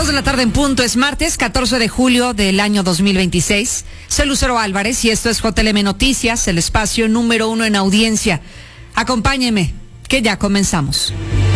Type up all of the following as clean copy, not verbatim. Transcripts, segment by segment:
2 de la tarde en punto, es martes 14 de julio del año 2026. Soy Lucero Álvarez y esto es JLM Noticias, el espacio número 1 en audiencia. Acompáñeme, que ya comenzamos.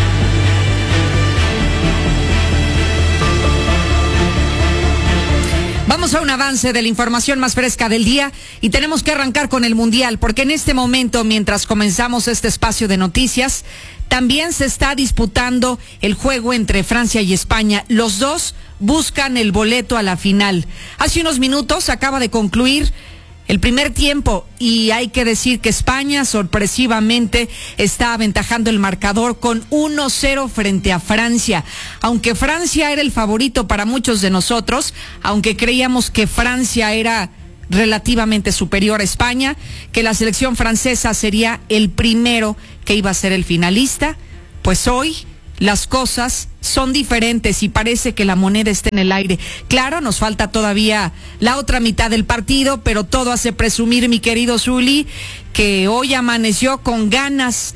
Vamos a un avance de la información más fresca del día y tenemos que arrancar con el Mundial, porque en este momento, mientras comenzamos este espacio de noticias, también se está disputando el juego entre Francia y España. Los dos buscan el boleto a la final. Hace unos minutos acaba de concluir el primer tiempo y hay que decir que España sorpresivamente está aventajando el marcador con 1-0 frente a Francia. Aunque Francia era el favorito para muchos de nosotros, aunque creíamos que Francia era relativamente superior a España, que la selección francesa sería el primero que iba a ser el finalista, pues hoy las cosas son diferentes y parece que la moneda está en el aire. Claro, nos falta todavía la otra mitad del partido, pero todo hace presumir, mi querido Zuli, que hoy amaneció con ganas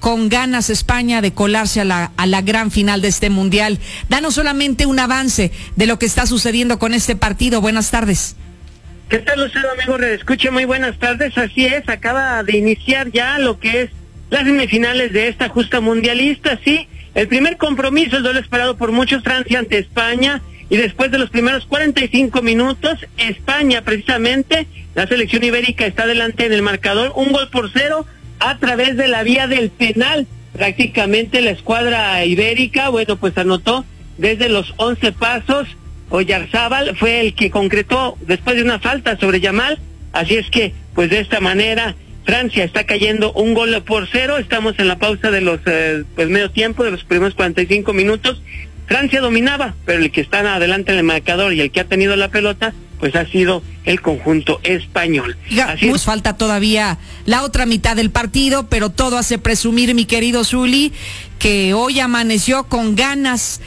España de colarse a la gran final de este Mundial. Danos solamente un avance de lo que está sucediendo con este partido. Buenas tardes. ¿Qué tal, Lucero, amigo? Escuche, muy buenas tardes. Así es, acaba de iniciar ya lo que es las semifinales de esta justa mundialista, sí. El primer compromiso, el duelo esperado por muchos, Francia ante España, y después de los primeros 45 minutos, España, precisamente, la selección ibérica está adelante en el marcador, 1-0 a través de la vía del penal. Prácticamente la escuadra ibérica, bueno, pues anotó desde los 11 pasos. Oyarzábal fue el que concretó después de una falta sobre Yamal, así es que, pues de esta manera, Francia está cayendo 1-0, estamos en la pausa de los, medio tiempo, de los primeros 45 minutos. Francia dominaba, pero el que está adelante en el marcador y el que ha tenido la pelota, pues ha sido el conjunto español. Nos falta todavía la otra mitad del partido, pero todo hace presumir, mi querido Zuli, que hoy amaneció con ganas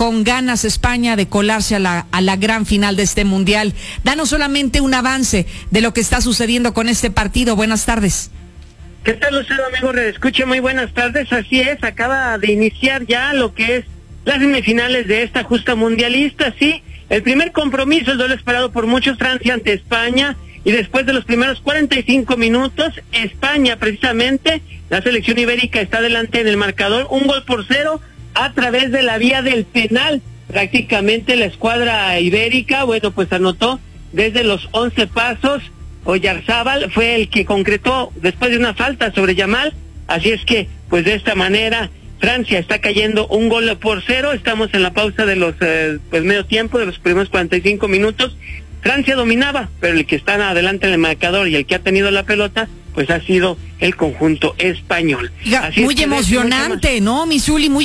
España de colarse a la gran final de este Mundial. Danos solamente un avance de lo que está sucediendo con este partido. Buenas tardes. ¿Qué tal, Lucero, amigo? Escuche, muy buenas tardes. Así es, acaba de iniciar ya lo que es las semifinales de esta justa mundialista, sí. El primer compromiso, el duelo esperado por muchos, Francia ante España, y después de los primeros 45 minutos, España, precisamente, la selección ibérica está adelante en el marcador, 1-0 a través de la vía del penal. Prácticamente la escuadra ibérica, bueno, pues anotó desde los 11 pasos. Oyarzábal fue el que concretó después de una falta sobre Yamal, así es que, pues de esta manera, Francia está cayendo 1-0, estamos en la pausa de los, medio tiempo, de los primeros 45 minutos. Francia dominaba, pero el que está adelante en el marcador y el que ha tenido la pelota, pues ha sido el conjunto español. Muy emocionante, ¿no, mi Zuli? Muy